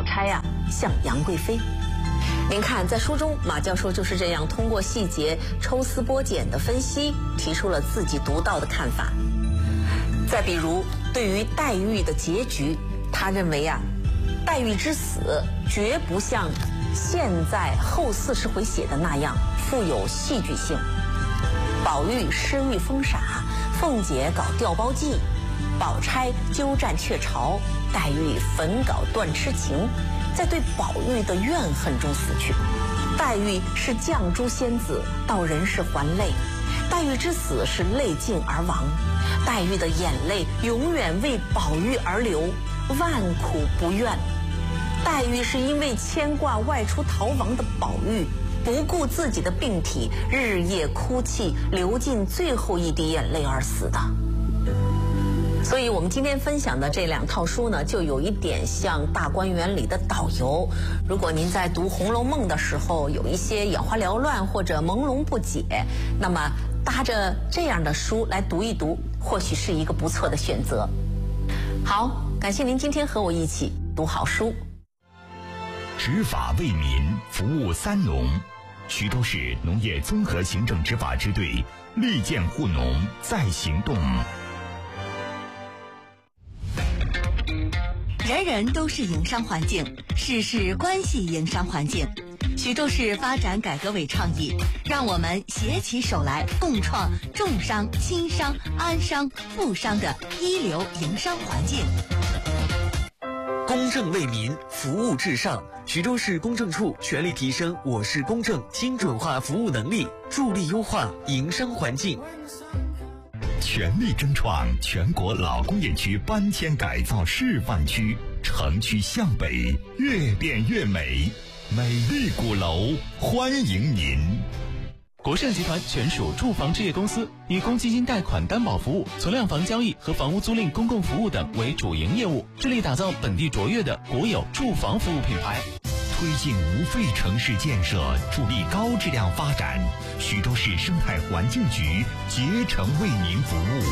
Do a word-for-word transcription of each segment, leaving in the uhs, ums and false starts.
钗啊像杨贵妃。您看，在书中马教授就是这样通过细节抽丝剥茧的分析，提出了自己独到的看法。再比如，对于黛玉的结局，他认为啊，黛玉之死绝不像现在后四十回写的那样富有戏剧性。宝玉失玉疯傻，凤姐搞调包计，宝钗鸠占鹊巢，黛玉焚稿断痴情，在对宝玉的怨恨中死去。黛玉是绛珠仙子，到人世还泪，黛玉之死是泪尽而亡，黛玉的眼泪永远为宝玉而流，万苦不怨。黛玉是因为牵挂外出逃亡的宝玉，不顾自己的病体，日夜哭泣，流尽最后一滴眼泪而死的。所以我们今天分享的这两套书呢，就有一点像大观园里的导游。如果您在读《红楼梦》的时候有一些眼花缭乱或者朦胧不解，那么搭着这样的书来读一读，或许是一个不错的选择。好，感谢您今天和我一起读好书。 执法为民，服务三农。徐州市农业综合行政执法支队利剑护农在行动。 人人都是营商环境，事事关系营商环境。徐州市发展改革委倡议，让我们携起手来，共创重商、轻商、安商、富商的一流营商环境。 公正为民，服务至上。徐州市公证处全力提升我市公证精准化服务能力，助力优化营商环境。 全力争创全国老工业区搬迁改造示范区，城区向北，越变越美，美丽鼓楼欢迎您。 国盛集团全属住房置业公司，以公积金贷款担保服务、存量房交易和房屋租赁公共服务等为主营业务，致力打造本地卓越的国有住房服务品牌， 推进无废城市建设，助力高质量发展。徐州市生态环境局竭诚为您服务。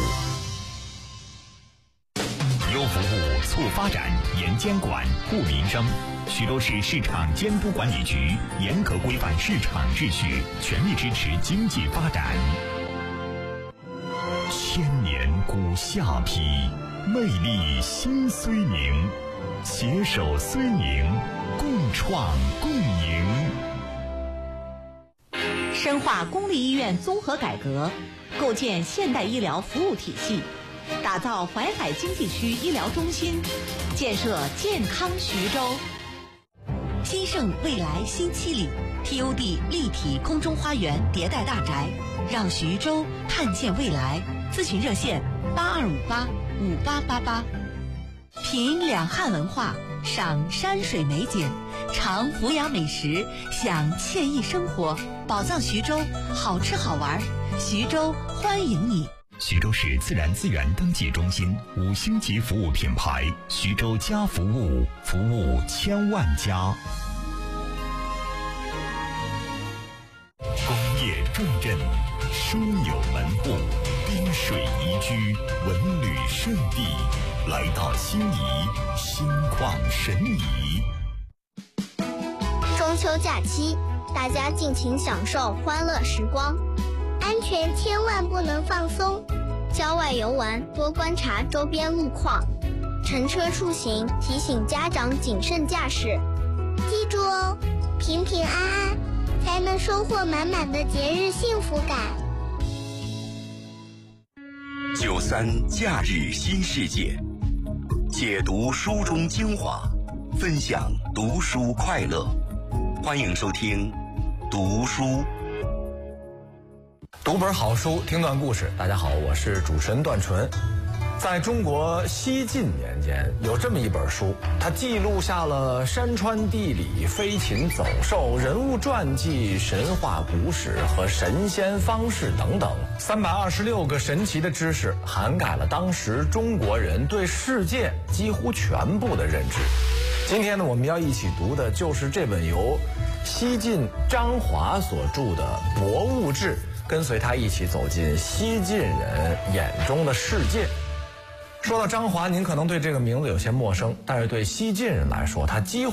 优服务，促发展，严监管，护民生。徐州市市场监督管理局严格规范市场秩序，全力支持经济发展。千年古下邳，魅力新睢宁，携手睢宁，共创共赢。 深化公立医院综合改革，构建现代医疗服务体系，打造淮海经济区医疗中心，建设健康徐州。新盛未来新七里 T O D 立体空中花园迭代大宅，让徐州看见未来。咨询热线八二五八五八八八。品两汉文化，赏山水美景，尝阜雅美食，享惬意生活。宝藏徐州，好吃好玩，徐州欢迎你。 徐州市自然资源登记中心五星级服务品牌，徐州家服务，服务千万家。工业重镇，枢纽门户，滨水宜居，文旅胜地，来到心仪，心旷神怡。 中秋假期，大家尽情享受欢乐时光，安全千万不能放松。郊外游玩多观察周边路况，乘车出行提醒家长谨慎驾驶。记住哦，平平安安才能收获满满的节日幸福感。 九三假日新世界，解读书中精华，分享读书快乐。欢迎收听读书。 读本好书，听段故事。大家好，我是主持人段纯。在中国西晋年间，有这么一本书，它记录下了山川地理、飞禽走兽、人物传记、神话古史和神仙方式等等，三百二十六个神奇的知识，涵盖了当时中国人对世界几乎全部的认知。今天呢，我们要一起读的就是这本由西晋张华所著的《博物志》，跟随他一起走进西晋人眼中的世界。说到张华，您可能对这个名字有些陌生，但是对西晋人来说，他几乎